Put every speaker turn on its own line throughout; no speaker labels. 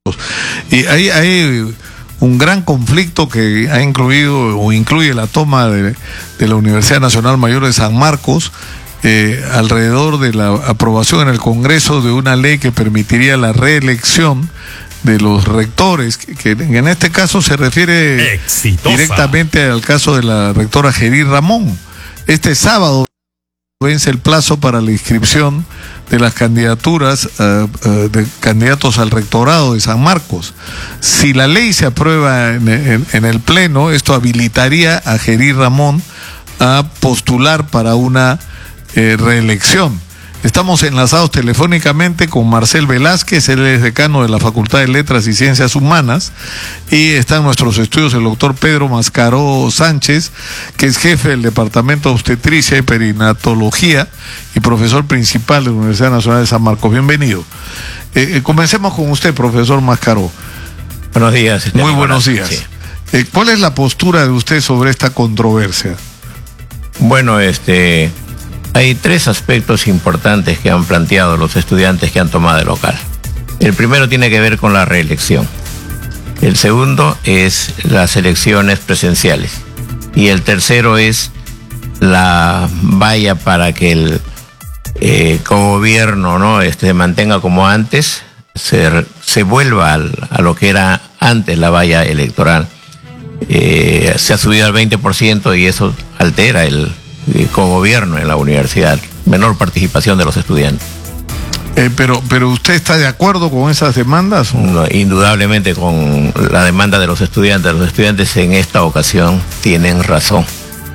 Y hay un gran conflicto que ha incluido o incluye la toma de la Universidad Nacional Mayor de San Marcos, alrededor de la aprobación en el Congreso de una ley que permitiría la reelección de los rectores, que en este caso se refiere directamente al caso de la rectora Geri Ramón. Este sábado vence el plazo para la inscripción de las candidaturas de candidatos al rectorado de San Marcos. Si la ley se aprueba en el Pleno, esto habilitaría a Geri Ramón a postular para una reelección. Estamos enlazados telefónicamente con Marcel Velázquez, él es decano de la Facultad de Letras y Ciencias Humanas, y está en nuestros estudios el doctor Pedro Mascaró Sánchez, que es jefe del Departamento de Obstetricia y Perinatología y profesor principal de la Universidad Nacional de San Marcos. Bienvenido. Comencemos con usted, profesor Mascaró.
Buenos días.
Muy buenos días. Sí. ¿Cuál es la postura de usted sobre esta controversia?
Bueno, hay tres aspectos importantes que han planteado los estudiantes que han tomado el local. El primero tiene que ver con la reelección. El segundo es las elecciones presenciales. Y el tercero es la valla para que el cogobierno, ¿no?, se mantenga como antes, se vuelva a lo que era antes la valla electoral. Se ha subido al 20% y eso altera el cogobierno en la universidad, menor participación de los estudiantes.
Pero ¿usted está de acuerdo con esas demandas?
No, indudablemente con la demanda de los estudiantes. Los estudiantes en esta ocasión tienen razón.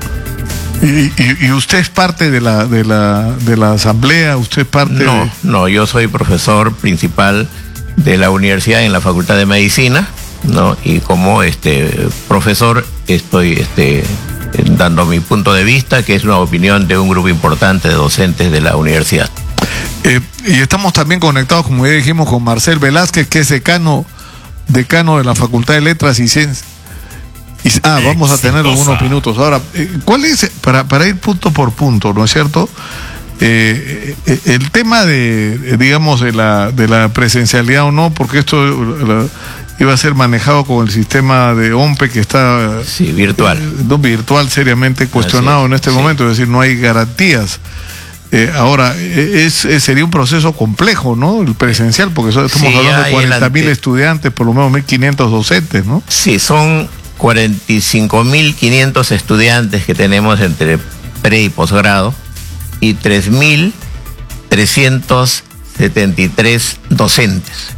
¿Y usted es parte de la asamblea? ¿Usted es parte
No, yo soy profesor principal de la universidad en la Facultad de Medicina, ¿no? Y como profesor estoy dando mi punto de vista, que es una opinión de un grupo importante de docentes de la universidad.
Y estamos también conectados, como ya dijimos, con Marcel Velázquez, que es decano de la Facultad de Letras y Ciencias. Vamos a tener unos minutos. Ahora, ¿cuál es, para ir punto por punto, ¿no es cierto? El tema digamos, de la presencialidad o no, porque esto iba a ser manejado con el sistema de OMPE que está
virtual.
Virtual seriamente cuestionado en este momento, es decir, no hay garantías. Ahora, sería un proceso complejo, ¿no? El presencial, porque estamos hablando de 40.000 estudiantes, por lo menos 1.500 docentes, ¿no?
Sí, son 45.500 estudiantes que tenemos entre pre y posgrado y 3.373 docentes.